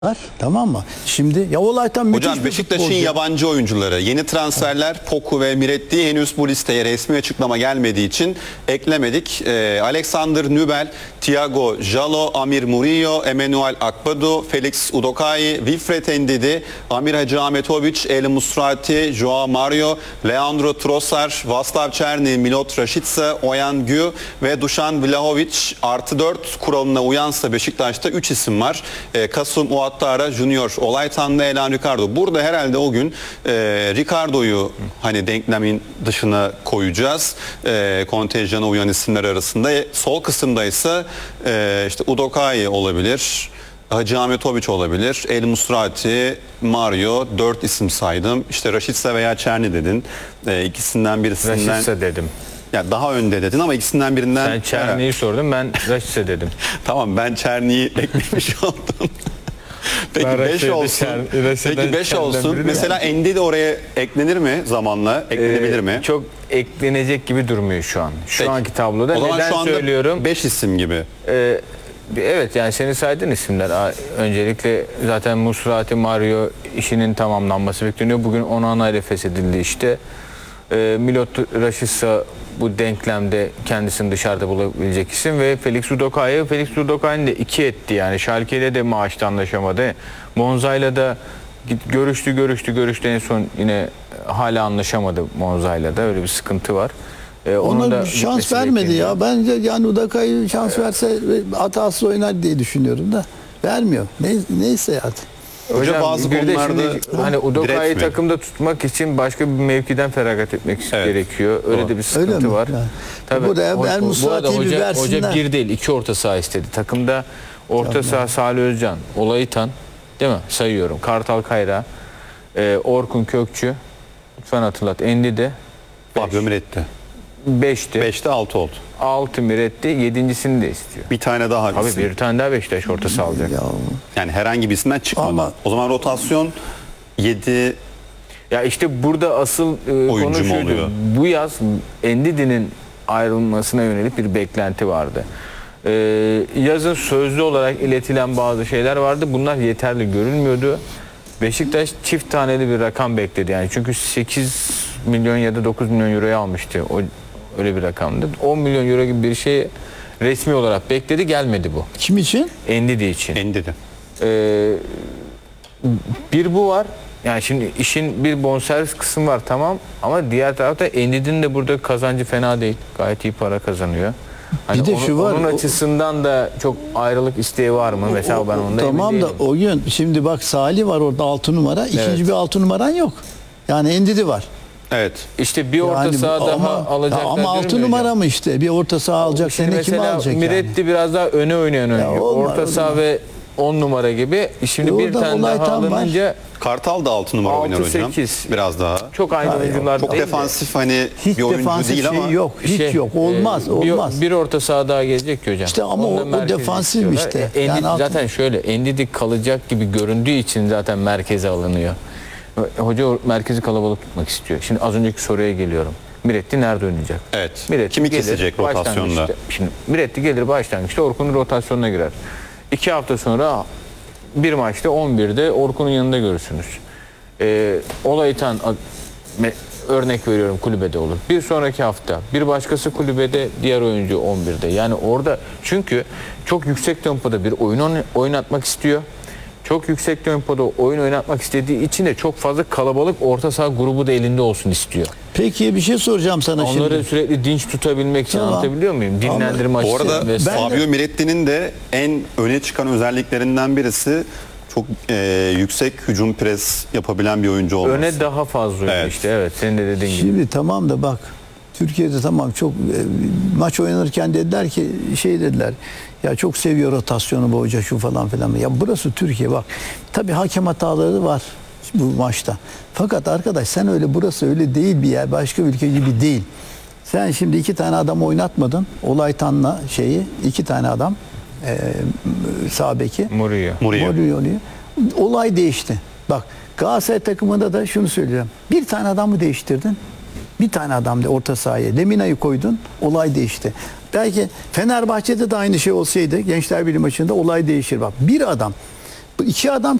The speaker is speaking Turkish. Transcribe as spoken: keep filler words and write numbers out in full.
var, tamam mı? Şimdi ya olaytan müthiş Hocam bir Beşiktaş'ın futbolcu. yabancı oyuncuları, yeni transferler Poku ve Miretti henüz bu listeye resmi açıklama gelmediği için eklemedik. Ee, Alexander Nübel, Thiago Jalo, Amir Murillo, Emmanuel Akpadu, Felix Udokai, Wilfred Ndidi, Amir Hacı Ahmetovic, El Musrati, Joao Mario, Leandro Trossard, Vaslav Černi, Milot Rashica, Oyan Gü ve Dušan Vlahovic artı dört kuralına uyansa Beşiktaş'ta üç isim var. Ee, Kasum Ouattara, Junior Olaytan'la Elan Ricardo. Burada herhalde o gün e, Ricardo'yu hani denklemin dışına koyacağız. E, kontenjana uyan isimler arasında. E, sol kısımda ise e, işte Udokai olabilir. Hacı Ahmetovic olabilir. El Musrati, Mario, dört isim saydım. İşte Rashica veya Černi dedin. E, ikisinden birisinden. Rashica dedim. Ya daha önde dedin ama ikisinden birinden. Sen Černi'yi sordun, ben Rashica dedim. Tamam, ben Černi'yi eklemiş oldum. Peki beş olsun. Peki beş olsun. Mesela Ndidi de oraya eklenir mi zamanla? Eklenebilir ee, mi? Çok eklenecek gibi durmuyor şu an. Şu Peki. anki tabloda. O zaman neden şu anda söylüyorum? beş isim gibi. Ee, evet, yani senin saydığın isimler. Öncelikle zaten Musrati, Mario işinin tamamlanması bekleniyor. Bugün Onana ile feshedildi işte. Ee, Milot Rashica bu denklemde kendisini dışarıda bulabilecek isim ve Felix Udokai'yi Felix Udokai'ni de iki etti, yani Schalke'de de maaşta anlaşamadı. Monza'yla da görüştü görüştü görüştü en son yine hala anlaşamadı Monza'yla da, öyle bir sıkıntı var. Ee, Ona da şans vermedi ya. Bence yani Udokai'ye şans verse hatasız oynar diye düşünüyorum da vermiyor. Ne, neyse artık. Hoca Hocam, bazı bir de konularda şimdi hani Udokai'yi takımda tutmak için başka bir mevkiden feragat etmek evet. gerekiyor. Öyle Doğru. de bir sıkıntı var. Yani. Tabii. Burada hoca, El Musrati'yi bir hoca, versinler. hoca bir değil, iki orta saha istedi. Takımda orta saha Salih Özcan, Olaytan, değil mi? Sayıyorum. Kartal Kayra, e, Orkun Kökçü, lütfen hatırlat. Ndidi, Fabio Miretti. beşti. beşte altı oldu. altı Miretti, yedincisini de istiyor. Bir tane daha. Abi isim. Bir tane daha Beşiktaş orta saha alacak. Ya. Yani herhangi birisinden çıkmadı. Ama o zaman rotasyon yedi. Ya işte burada asıl e, konu şuydu. Bu yaz Ndidi'nin ayrılmasına yönelik bir beklenti vardı. Ee, yazın sözlü olarak iletilen bazı şeyler vardı. Bunlar yeterli görünmüyordu. Beşiktaş çift taneli bir rakam bekledi. Yani çünkü sekiz milyon ya da dokuz milyon euroya almıştı. O öyle bir rakamdı. on milyon euro gibi bir şey resmi olarak bekledi, gelmedi bu. Kim için? Ndidi için. Ndidi. Ee, bir bu var. Yani şimdi işin bir bonservis kısmı var, tamam, ama diğer tarafta Ndidi'nin de burada kazancı fena değil. Gayet iyi para kazanıyor. Hani bir de onun, şu var. Onun açısından da çok ayrılık isteği var mı? Mesela ben onda tamam emin da değilim. o gün şimdi bak Salih var orada altı numara. İkinci Evet. bir altı numaran yok. Yani Ndidi var. Evet. İşte bir orta yani, saha daha ama, alacaklar. Ama altı numara mı işte? Bir orta saha alacak. Şimdi Seni kim alacak Miretti yani? biraz daha öne oynayan oyuncu. Orta saha ve on numara gibi. Şimdi e bir tane daha alınınca var. Kartal da altı numara altı, oynar hocam. sekiz. Biraz daha. Çok aynı Hayır, oyuncular çok değil defansif de. Hani hiç bir oyuncu defansif değil şey ama. yok. Hiç şey, yok. Olmaz. E, olmaz. Bir, bir orta saha daha gelecek ki hocam. İşte ama o, o defansif işte. E, Ndidi, yani zaten şöyle, Ndidi kalacak gibi göründüğü için zaten merkeze alınıyor. Hoca merkezi kalabalık tutmak istiyor. Şimdi az önceki soruya geliyorum. Miretti nerede oynayacak? Evet. Miretti Kimi gelir, kesecek rotasyonda? Şimdi Miretti gelir başlangıçta Orkun'un rotasyonuna girer. İki hafta sonra bir maçta on birde Orkun'un yanında görürsünüz. Ee, Olaytan örnek veriyorum kulübede olur. Bir sonraki hafta bir başkası kulübede, diğer oyuncu on birde. Yani orada çünkü çok yüksek tempoda bir oyun oynatmak istiyor. Çok yüksek tempoda oyun oynatmak istediği için de çok fazla kalabalık orta saha grubu da elinde olsun istiyor. Peki bir şey soracağım sana Onları şimdi. Onları sürekli dinç tutabilmek için tamam. anlatabiliyor muyum? Dinlendirme açısı. Bu arada vesaire. Fabio Miretti'nin de en öne çıkan özelliklerinden birisi çok e, yüksek hücum pres yapabilen bir oyuncu olması. Öne daha fazla oynuyor evet. işte. Evet, senin de dediğin Şimdi, gibi. Şimdi tamam da bak Türkiye'de tamam çok e, maç oynanırken dediler ki şey dediler ya çok seviyor rotasyonu bu hoca şu falan filan. Ya burası Türkiye bak. Tabii hakem hataları var bu maçta. Fakat arkadaş sen öyle burası öyle değil bir yer. Başka ülke gibi değil. Sen şimdi iki tane adam oynatmadın. Olaytan'la şeyi iki tane adam e, sağ beki. Murillo. Murillo. Olay değişti. Bak Galatasaray takımında da şunu söyleyeceğim. Bir tane adamı değiştirdin. Bir tane adam da orta sahaya. Lemina'yı koydun. Olay değişti. Belki Fenerbahçe'de de aynı şey olsaydı Gençler Birliği maçında olay değişir. Bak bir adam Bu iki adam